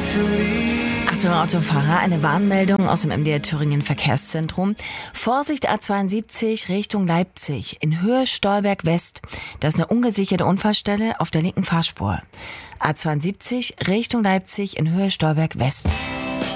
Achtung Autofahrer, eine Warnmeldung aus dem MDR Thüringen Verkehrszentrum. Vorsicht A72 Richtung Leipzig in Höhe Stolberg West. Das ist eine ungesicherte Unfallstelle auf der linken Fahrspur. A72 Richtung Leipzig in Höhe Stolberg West.